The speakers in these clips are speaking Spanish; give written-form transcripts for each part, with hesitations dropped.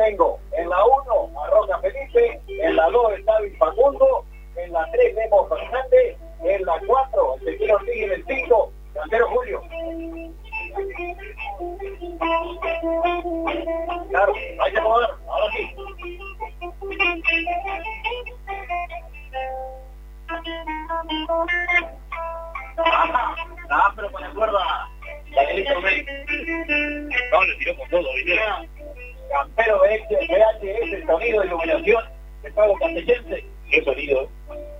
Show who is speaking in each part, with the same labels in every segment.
Speaker 1: Flamengo. En la 1, Arroja Felipe. En la 2, David Facundo. En la 3, Nemo Fernández. En la 4, Ezequiel Ortiz. En el 5, Cantero Julio. Claro, hay que acomodar. Ahora sí. Ajá, pero con la cuerda. No, le tiró con todo, ¿viste? Campero VHS, sonido de iluminación, de pago castellense. Qué sonido.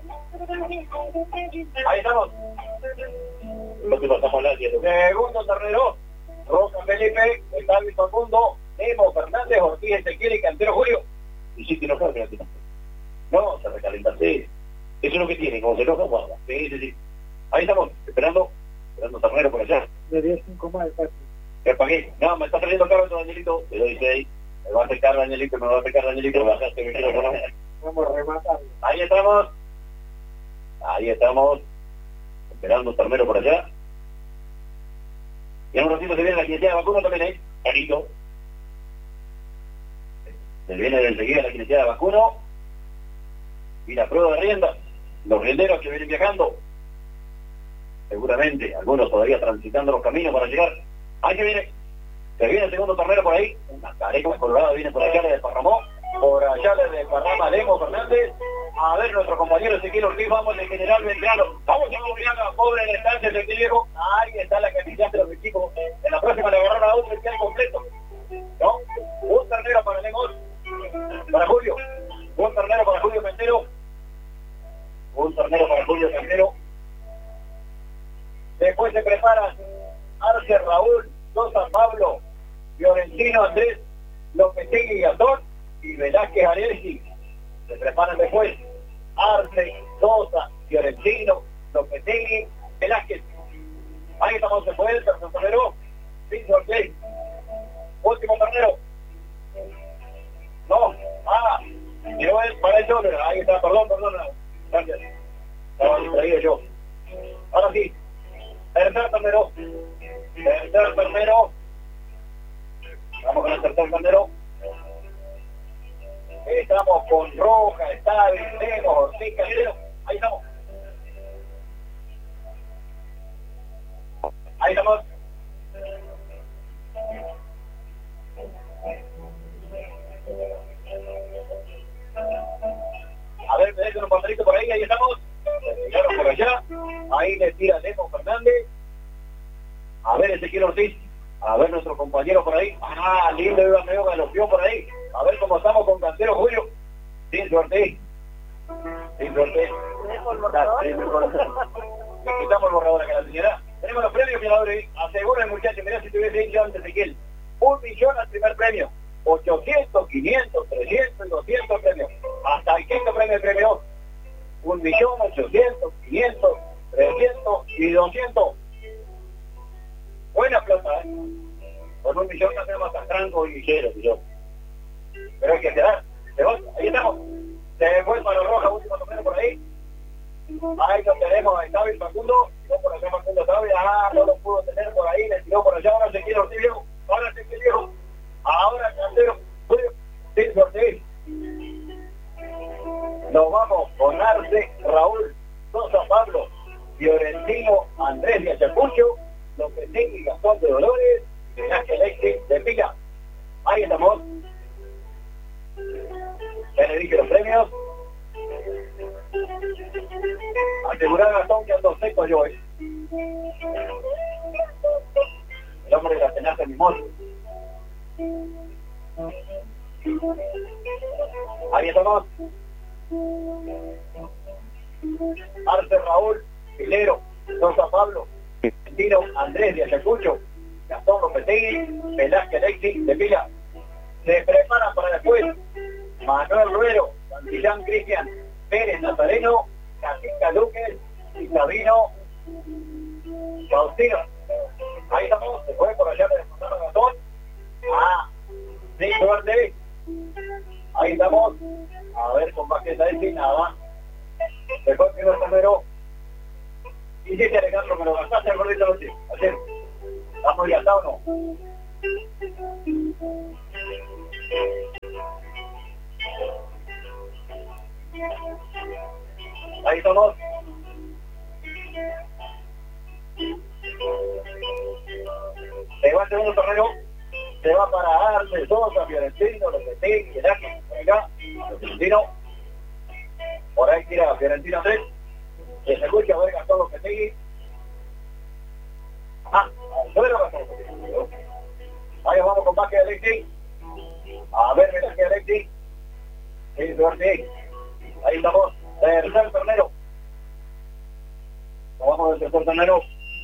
Speaker 1: Ahí estamos. Lo que pasamos hablando. Segundo torneo. Roca Felipe, David Facundo, Nemo Fernández, Ortiz Ezequiel y Cantero Julio. Y sí, que no cabe, no, se recalienta, sí. Eso es lo que tiene, como se enoja, guarda. Sí. Ahí estamos, esperando Tornero por allá.
Speaker 2: Le di 5 más, casi.
Speaker 1: ¿Qué para qué? No, me está saliendo caro tu Danielito. Le doy 6. Me va a acercar Danielito, me bajaste mi teléfono.
Speaker 2: Vamos a rematarlo.
Speaker 1: Ahí estamos. Esperando Tornero por allá. Y en un ratito se viene la jineteada de vacuno también, ¿eh? Carito. Se viene enseguida la jineteada de vacuno. Y la prueba de rienda. Los rienderos que vienen viajando. Seguramente, algunos todavía transitando los caminos para llegar. Ahí que viene. Se viene el segundo tornero por ahí. Una careca colorada viene por allá, le desparramó. Por allá le desparrama Nemo Fernández. A ver, nuestro compañero Ezequiel Ortiz, vamos de General Belgrano. Vamos a Belgrano, pobre en el estancia Ezequiel Viejo. Ahí está la camiseta de los equipos. En la próxima le agarraron a otro especial completo. ¿No? Un tornero para Nemo. Para Julio. Un tornero para Julio Mentero. Un tornero para Julio Mentero. Después se preparan Arce Raúl, Sosa Pablo, Fiorentino Andrés, Lopetegui y Gastón y Velázquez Arelsi. Se preparan después Arce, Sosa, Fiorentino, Lopetegui, Velázquez. Ahí estamos después del tercer tornero. Sin sorteo. Último tornero. No. Llegó él para el dólar. Ahí está, perdón. Gracias. Estaba distraído yo. Ahora sí. Tercer tornero. Vamos con el tercer tornero. Estamos con Roja, Estadio, Nemo, Ortiz, Cantero. Ahí estamos. A ver, me dejan un pantalito por ahí estamos. Llegaron por allá. Ahí le tira Nemo Fernández. A ver, Ezequiel Ortiz. A ver, nuestro compañero por ahí. Lindo Iván Meo galopeó por ahí. A ver cómo estamos con Cantero Julio. Sin suerte. Le quitamos el borrador acá a la señora. Tenemos los premios, miradores. Asegura el muchacho, mirá si tuviese dicho antes, Ezequiel. 1 millón al primer premio. 800, 500, 300 y 200 premios. Hasta el quinto premio. 1 millón, 800, 500, 300 y 200. Buena plata, Con 1 millón no tenemos hasta Franco y Guillero, pero hay que quedar. Ahí estamos. Se fue para Roja, último torneo por ahí. Ahí lo tenemos a David Facundo. Tiró por allá Facundo David. No lo pudo tener por ahí. Le tiró por allá. Ahora se quiere Ortiz Viejo. Ahora Cantero. Sin sorteo. Nos vamos con Arce, Raúl, Sosa Pablo, Fiorentino, Andrés de Ayacucho, Lopetegui, Gastón de Dolores, Velázquez de Pila. Ahí estamos. Ya le dije los premios. Asegurar Gastón que ando seco yo, El hombre de la tenaza mismo. Ahí estamos. Arce Raúl, Pilero, Sosa Pablo, Tino Andrés de Ayacucho, Gastón Lopetegui, Velázquez de Pila. Se prepara para después Manuel Ruero, Santillán Cristian, Pérez Nazareno, Cacica Luques y Sabino Faustino. Ahí estamos, se fue por allá de desmontar a Gastón. Sí, suerte. Ahí estamos. A ver con Baqueta y nada. Se fue el primer número. Quisiste Alejandro, me lo gastaste el gordito noche. Ayer. ¿Estás muy atado o no? Ahí estamos. Se va al segundo torneo. Se va para Arce, Sosa, Fiorentino, Lopetegui, Velázquez, por acá, Fiorentino. Por ahí tira Fiorentino Andrés. Que se escucha a ver Gastón Lopetegui. Gastón Lopetegui. Ahí vamos con Vázquez Alexis. A ver, Velázquez Alexis. Sí, suerte. Ahí estamos. Tercer torneo. Nos vamos del tercer torneo.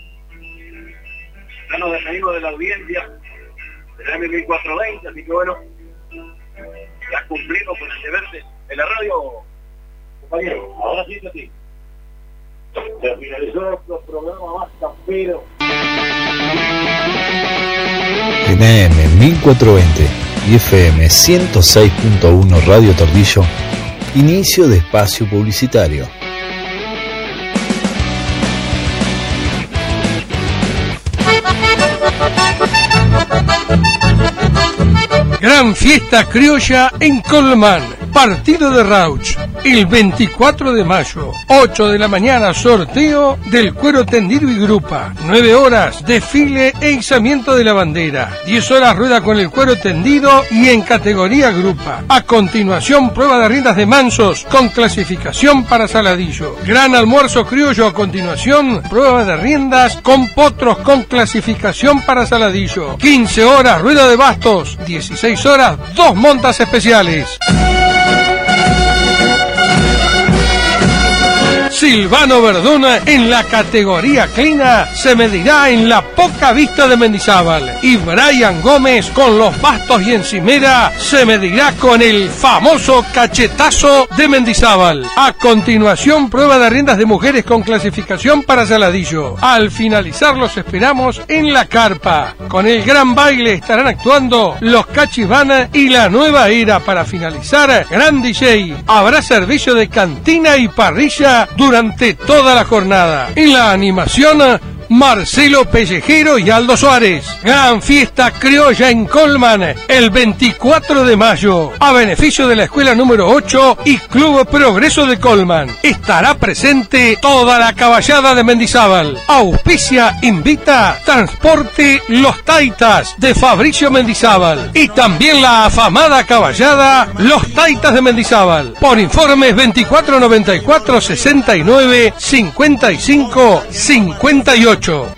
Speaker 1: Ya nos despedimos de la audiencia del M1420, así que bueno, ya cumplimos con el deber de la radio, compañero. Ahora sí, sí. Se finalizó nuestro programa más campero.
Speaker 3: En AM 1420 y FM 106.1 Radio Tordillo, inicio de espacio publicitario.
Speaker 4: Gran fiesta criolla en Colmán. Partido de Rauch, el 24 de mayo, 8 de la mañana, sorteo del cuero tendido y grupa, 9 horas, desfile e izamiento de la bandera, 10 horas rueda con el cuero tendido y en categoría grupa. A continuación, prueba de riendas de mansos con clasificación para saladillo. Gran almuerzo criollo a continuación, prueba de riendas con potros con clasificación para saladillo. 15 horas, rueda de bastos, 16 horas, 2 montas especiales. Silvano Verduna en la categoría clina se medirá en la Poca Vista de Mendizábal y Brian Gómez con los bastos y encimera se medirá con el famoso cachetazo de Mendizábal. A continuación, prueba de riendas de mujeres con clasificación para saladillo. Al finalizar los esperamos en la carpa. Con el gran baile estarán actuando los Cachivana y la Nueva Era. Para finalizar, gran DJ. Habrá servicio de cantina y parrilla durante toda la jornada. En la animación, Marcelo Pellejero y Aldo Suárez. Gran fiesta criolla en Colmán el 24 de mayo a beneficio de la escuela número 8 y Club Progreso de Colmán. Estará presente toda la caballada de Mendizábal. Auspicia, invita Transporte Los Taitas de Fabricio Mendizábal y también la afamada caballada Los Taitas de Mendizábal. Por informes 2494 69 55 58.